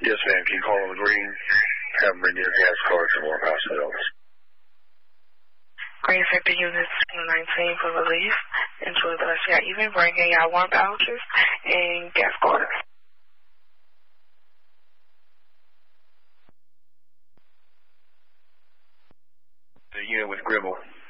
Yes, ma'am. Can you call on the green? Have them bring your gas cards and more hospitals. Green sector units 19 for relief. Enjoy the rest of your evening. Bring in your warm vouchers and gas cards. The unit with Gribble.